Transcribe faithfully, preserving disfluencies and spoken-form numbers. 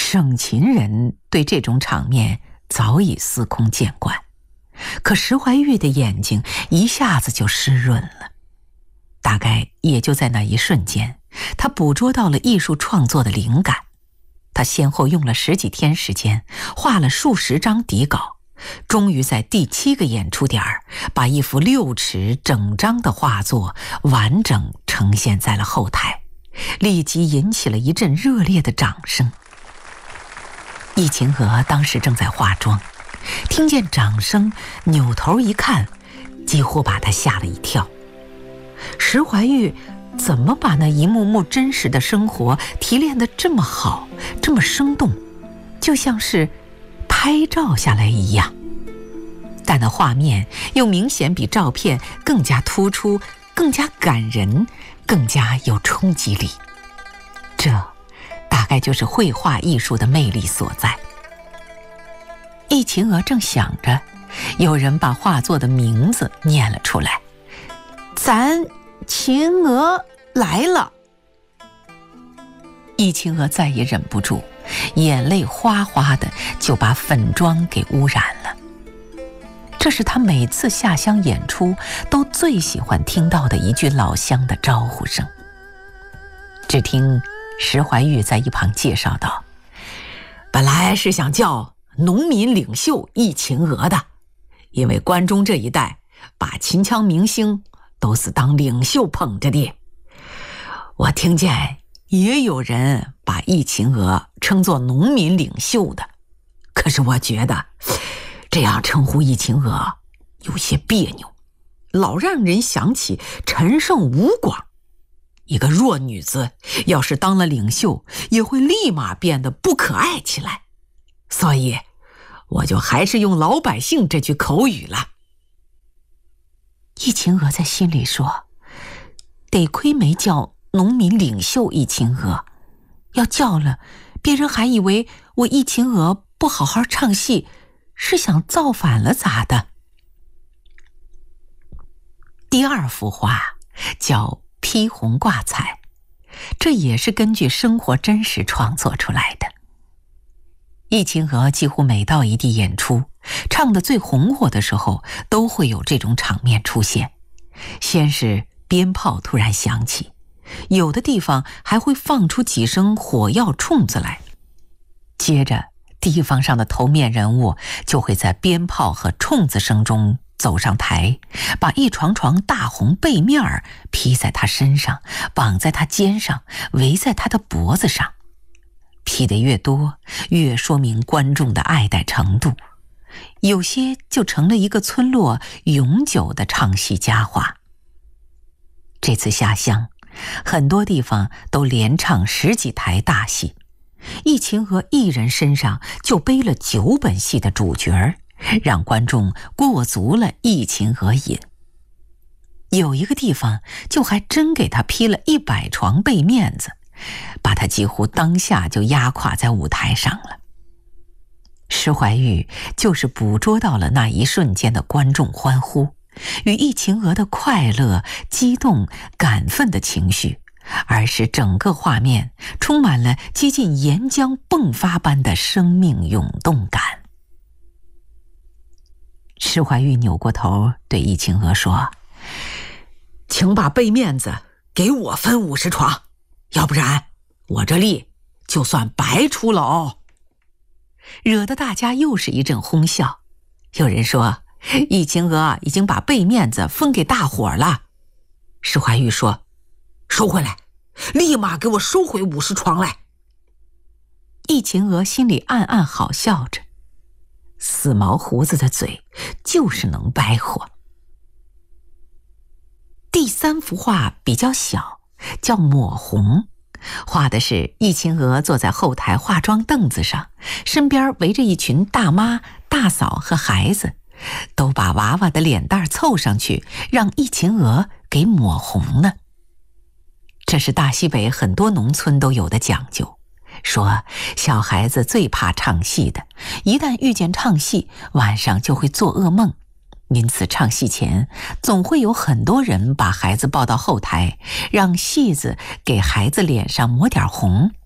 省琴人对这种场面早已司空见惯，可石怀玉的眼睛一下子就湿润了。大概也就在那一瞬间，他捕捉到了艺术创作的灵感。他先后用了十几天时间，画了数十张底稿，终于在第七个演出点儿，把一幅六尺整张的画作完整呈现在了后台，立即引起了一阵热烈的掌声。易秦娥当时正在化妆，听见掌声，扭头一看，几乎把她吓了一跳。石怀玉怎么把那一幕幕真实的生活提炼得这么好，这么生动，就像是拍照下来一样？但那画面又明显比照片更加突出，更加感人，更加有冲击力。这大概就是绘画艺术的魅力所在。易秦娥正想着，有人把画作的名字念了出来：“咱秦娥来了。”易秦娥再也忍不住，眼泪哗哗的就把粉妆给污染了。这是她每次下乡演出都最喜欢听到的一句老乡的招呼声。只听石怀玉在一旁介绍道：“本来是想叫农民领袖易秦娥的，因为关中这一带把秦腔明星都是当领袖捧着的。我听见也有人把易秦娥称作农民领袖的，可是我觉得这样称呼易秦娥有些别扭，老让人想起陈胜吴广。一个弱女子要是当了领袖，也会立马变得不可爱起来，所以我就还是用老百姓这句口语了。”易秦娥在心里说：“得亏没叫农民领袖易秦娥，要叫了，别人还以为我易秦娥不好好唱戏，是想造反了咋的？”第二幅画叫披红挂彩，这也是根据生活真实创作出来的。易秦娥几乎每到一地演出，唱得最红火的时候，都会有这种场面出现。先是鞭炮突然响起，有的地方还会放出几声火药冲子来，接着地方上的头面人物就会在鞭炮和冲子声中走上台，把一床床大红被面儿披在他身上，绑在他肩上，围在他的脖子上。披得越多，越说明观众的爱戴程度，有些就成了一个村落永久的唱戏佳话。这次下乡，很多地方都连唱十几台大戏，易秦娥一人身上就背了九本戏的主角儿，让观众过足了易秦娥瘾。有一个地方就还真给他披了一百床被面子，把他几乎当下就压垮在舞台上了。石怀玉就是捕捉到了那一瞬间的观众欢呼，与易秦娥的快乐、激动、感奋的情绪，而使整个画面充满了接近岩浆迸发般的生命涌动感。石怀玉扭过头对易秦娥说：“请把被面子给我分五十床，要不然我这力就算白出了哦。”惹得大家又是一阵哄笑。有人说易秦娥已经把被面子分给大伙儿了。石怀玉说：“收回来，立马给我收回五十床来。”易秦娥心里暗暗好笑着，死毛胡子的嘴就是能掰活。第三幅画比较小，叫抹红，画的是易秦娥坐在后台化妆凳子上，身边围着一群大妈、大嫂和孩子，都把娃娃的脸蛋凑上去，让易秦娥给抹红呢。这是大西北很多农村都有的讲究，说小孩子最怕唱戏的，一旦遇见唱戏，晚上就会做噩梦。因此唱戏前总会有很多人把孩子抱到后台，让戏子给孩子脸上抹点红，